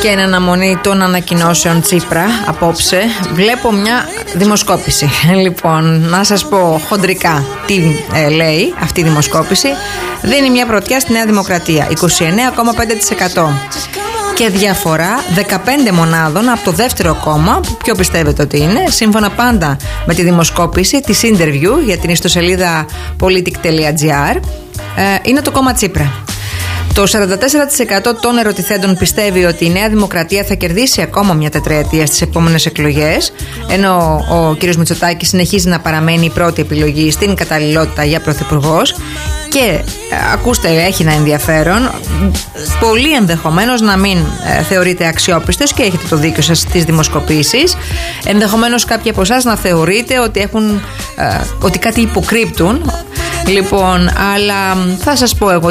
Και εν αναμονή των ανακοινώσεων Τσίπρα απόψε βλέπω μια δημοσκόπηση. Λοιπόν, να σας πω χοντρικά τι λέει αυτή η δημοσκόπηση. Δίνει μια πρωτιά στη Νέα Δημοκρατία, 29,5%. Και διαφορά 15 μονάδων από το δεύτερο κόμμα, που ποιο πιστεύετε ότι είναι, σύμφωνα πάντα με τη δημοσκόπηση της Interview για την ιστοσελίδα politic.gr, είναι το κόμμα Τσίπρα. Το 44% των ερωτηθέντων πιστεύει ότι η Νέα Δημοκρατία θα κερδίσει ακόμα μια τετραετία στις επόμενες εκλογές, ενώ ο κ. Μητσοτάκης συνεχίζει να παραμένει η πρώτη επιλογή στην καταλληλότητα για πρωθυπουργός. Και ακούστε, έχει ένα ενδιαφέρον, πολύ ενδεχομένως να μην θεωρείτε αξιόπιστος, και έχετε το δίκιο σας στις δημοσκοπήσεις. Ενδεχομένως κάποιοι από εσάς να θεωρείτε ότι ότι κάτι υποκρύπτουν. Λοιπόν, αλλά θα σας πω εγώ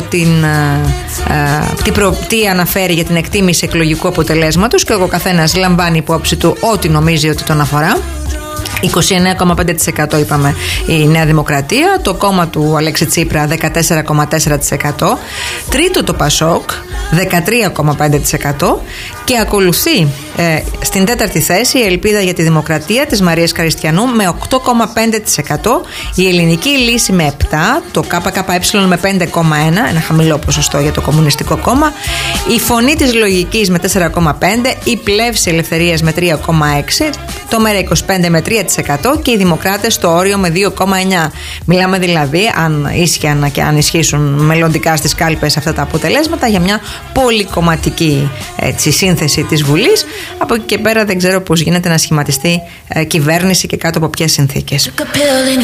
τι αναφέρει για την εκτίμηση εκλογικού αποτελέσματος, και ο καθένας λαμβάνει υπόψη του ό,τι νομίζει ότι τον αφορά. 29,5% είπαμε η Νέα Δημοκρατία, το κόμμα του Αλέξη Τσίπρα 14,4%, τρίτο το Πασόκ 13,5% και ακολουθεί στην τέταρτη θέση η Ελπίδα για τη Δημοκρατία της Μαρίας Καριστιανού με 8,5%, η Ελληνική Λύση με 7%, το ΚΚΕ με 5,1%, ένα χαμηλό ποσοστό για το Κομμουνιστικό Κόμμα, η Φωνή της Λογικής με 4,5%, η Πλεύση Ελευθερίας με 3,6%, το ΜΕΡΑ25 με 3% και οι Δημοκράτες στο όριο με 2,9%. Μιλάμε δηλαδή, αν ίσχυαν και αν ισχύσουν μελλοντικά στις κάλπες αυτά τα αποτελέσματα, για μια πολυκομματική σύνθεση της Βουλής. Από εκεί και πέρα δεν ξέρω πώς γίνεται να σχηματιστεί κυβέρνηση και κάτω από ποιες συνθήκες.